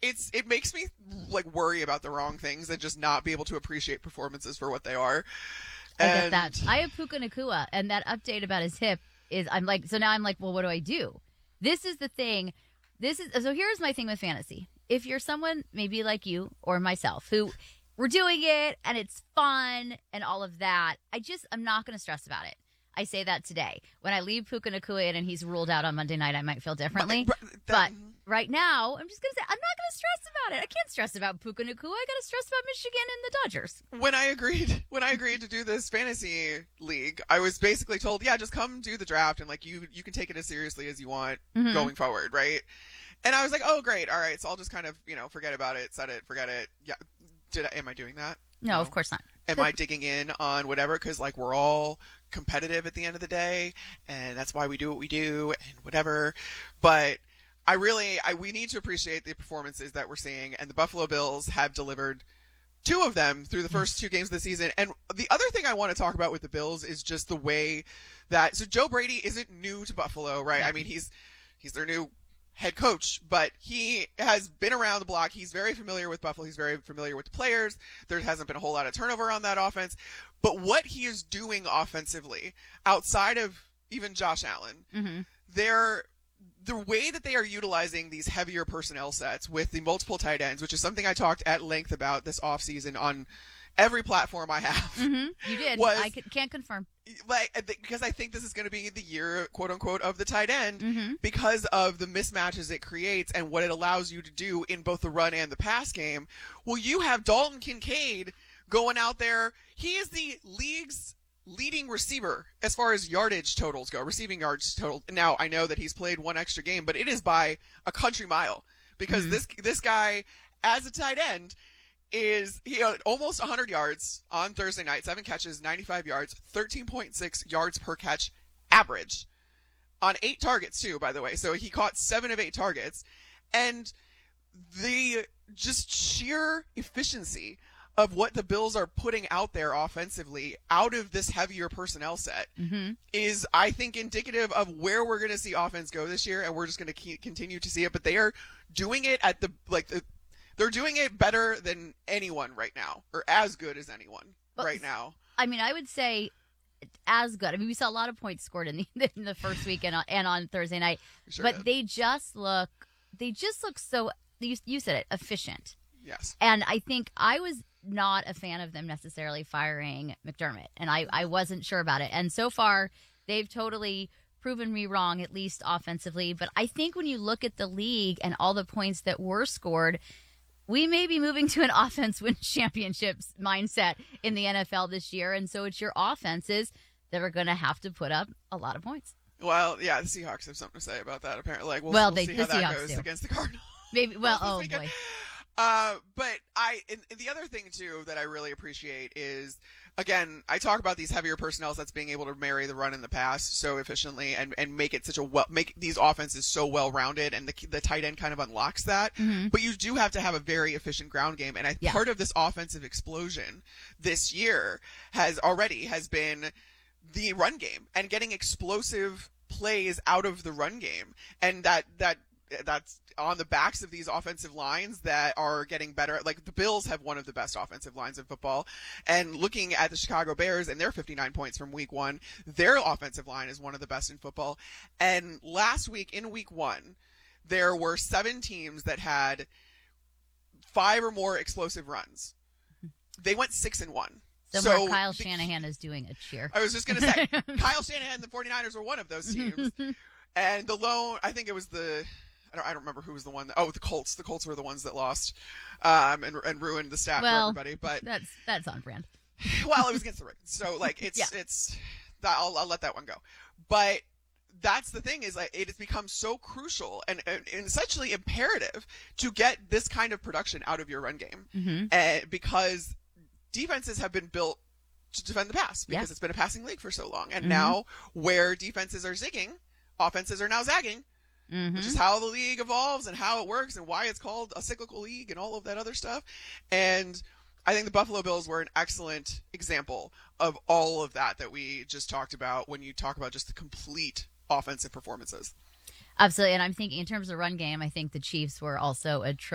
it makes me like worry about the wrong things and just not be able to appreciate performances for what they are. I get that. And I have Puka Nakua, and that update about his hip so now I'm like, well, what do I do? This is the thing. So here's my thing with fantasy. If you're someone maybe like you or myself who we're doing it and it's fun and all of that, I'm not going to stress about it. I say that today. When I leave Puka Nakua in and he's ruled out on Monday night, I might feel differently. But right now, I'm just going to say, I'm not going to stress about it. I can't stress about Puka Nakua. I got to stress about Michigan and the Dodgers. When I agreed to do this fantasy league, I was basically told, yeah, just come do the draft and like you can take it as seriously as you want going forward, right? And I was like, oh, great. All right. So I'll just kind of, forget about it, set it, forget it. Yeah. Am I doing that? No, of course not. Am I digging in on whatever? Because like we're all competitive at the end of the day, and that's why we do what we do and whatever. But we need to appreciate the performances that we're seeing, and the Buffalo Bills have delivered two of them through the first two games of the season. And the other thing I want to talk about with the Bills is just the way that Joe Brady isn't new to Buffalo, right? Yeah. I mean, he's their new head coach, but he has been around the block. He's very familiar with Buffalo. He's very familiar with the players. There hasn't been a whole lot of turnover on that offense. But what he is doing offensively, outside of even Josh Allen, the way that they are utilizing these heavier personnel sets with the multiple tight ends, which is something I talked at length about this offseason on every platform I have. You did. I can't confirm. Because I think this is going to be the year, quote unquote, of the tight end because of the mismatches it creates and what it allows you to do in both the run and the pass game. Well, you have Dalton Kincaid going out there. He is the league's leading receiver as far as yardage totals go, receiving yards total. Now, I know that he's played one extra game, but it is by a country mile because this guy, as a tight end, he had almost 100 yards on Thursday night, 7 catches, 95 yards, 13.6 yards per catch average on 8 targets too, by the way. So he caught 7 of 8 targets. And the just sheer efficiency of what the Bills are putting out there offensively out of this heavier personnel set is, I think, indicative of where we're going to see offense go this year. And we're just going to continue to see it. But they are doing it at they're doing it better than anyone right now, or as good as anyone right now. I mean, I would say as good. I mean, we saw a lot of points scored in the first week and on Thursday night, but they just look so. You said it, efficient. Yes. And I think I was not a fan of them necessarily firing McDermott, and I wasn't sure about it. And so far, they've totally proven me wrong, at least offensively. But I think when you look at the league and all the points that were scored, we may be moving to an offense wins championships mindset in the NFL this year. And so it's your offenses that are going to have to put up a lot of points. Well, yeah, the Seahawks have something to say about that, apparently. Like, we'll see how that Seahawks goes against the Cardinals. Maybe. Well, oh, boy. But and the other thing, too, that I really appreciate is, again, I talk about these heavier personnel that's being able to marry the run and the pass so efficiently and make it make these offenses so well-rounded, and the tight end kind of unlocks that. But you do have to have a very efficient ground game, and part of this offensive explosion this year has been the run game and getting explosive plays out of the run game, and that's on the backs of these offensive lines that are getting better. Like, the Bills have one of the best offensive lines in football, and looking at the Chicago Bears and their 59 points from week 1, their offensive line is one of the best in football. And last week, in week 1, there were 7 teams that had 5 or more explosive runs. They went 6-1. So Kyle Shanahan is doing a cheer. I was just going to say, Kyle Shanahan and the 49ers were one of those teams. And I think it was I don't remember who was the one. The Colts. The Colts were the ones that lost, and ruined the stat for everybody. But that's on brand. Well, it was against the Ravens, so like it's I'll let that one go. But that's the thing, is like it has become so crucial and essentially imperative to get this kind of production out of your run game, because defenses have been built to defend the pass because it's been a passing league for so long, and now where defenses are zigging, offenses are now zagging. Which is how the league evolves and how it works and why it's called a cyclical league and all of that other stuff. And I think the Buffalo Bills were an excellent example of all of that we just talked about when you talk about just the complete offensive performances. Absolutely. And I'm thinking in terms of run game, I think the Chiefs were also a